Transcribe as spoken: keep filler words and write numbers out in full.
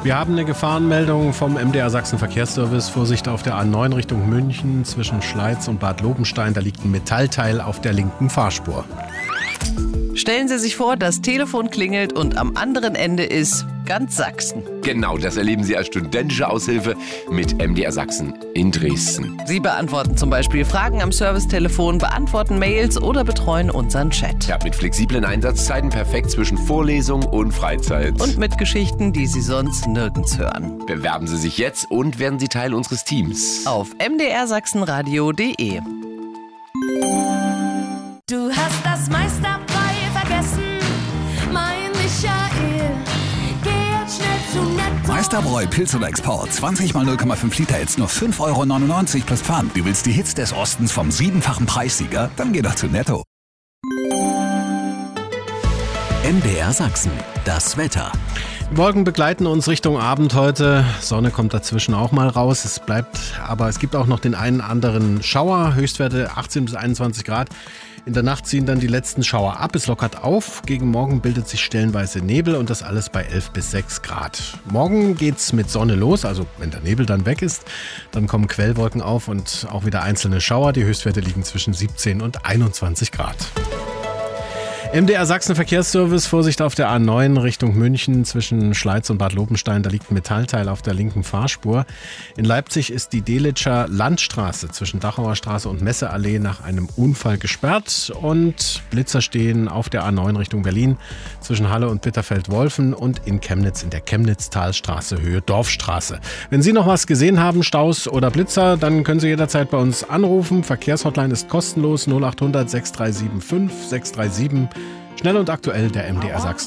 Wir haben eine Gefahrenmeldung vom M D R Sachsen Verkehrsservice. Vorsicht auf der A neun Richtung München zwischen Schleiz und Bad Lobenstein. Da liegt ein Metallteil auf der linken Fahrspur. Stellen Sie sich vor, das Telefon klingelt und am anderen Ende ist ganz Sachsen. Genau, das erleben Sie als studentische Aushilfe mit M D R Sachsen in Dresden. Sie beantworten zum Beispiel Fragen am Servicetelefon, beantworten Mails oder betreuen unseren Chat. Ja, mit flexiblen Einsatzzeiten perfekt zwischen Vorlesung und Freizeit. Und mit Geschichten, die Sie sonst nirgends hören. Bewerben Sie sich jetzt und werden Sie Teil unseres Teams. Auf m d r sachsenradio punkt de. Du hast das meiste dabei vergessen, mein Michael. Geh jetzt schnell zu Netto. Meisterbräu Pilz oder Export. zwanzig mal null Komma fünf Liter, jetzt nur fünf Euro neunundneunzig plus Pfand. Du willst die Hits des Ostens vom siebenfachen Preissieger? Dann geh doch zu Netto. M D R Sachsen, das Wetter. Wolken begleiten uns Richtung Abend heute. Sonne kommt dazwischen auch mal raus. Es bleibt, aber es gibt auch noch den einen anderen Schauer. Höchstwerte achtzehn bis einundzwanzig Grad. In der Nacht ziehen dann die letzten Schauer ab. Es lockert auf. Gegen Morgen bildet sich stellenweise Nebel und das alles bei elf bis sechs Grad. Morgen geht's mit Sonne los. Also wenn der Nebel dann weg ist, dann kommen Quellwolken auf und auch wieder einzelne Schauer. Die Höchstwerte liegen zwischen siebzehn und einundzwanzig Grad. M D R Sachsen Verkehrsservice, Vorsicht auf der A neun Richtung München zwischen Schleiz und Bad Lobenstein. Da liegt ein Metallteil auf der linken Fahrspur. In Leipzig ist die Delitscher Landstraße zwischen Dachauer Straße und Messeallee nach einem Unfall gesperrt. Und Blitzer stehen auf der A neun Richtung Berlin zwischen Halle und Bitterfeld-Wolfen und in Chemnitz in der Chemnitz-Talstraße Höhe Dorfstraße. Wenn Sie noch was gesehen haben, Staus oder Blitzer, dann können Sie jederzeit bei uns anrufen. Verkehrshotline ist kostenlos null acht hundert sechs drei sieben fünf sechs drei sieben. Schnell und aktuell der M D R Sachsen.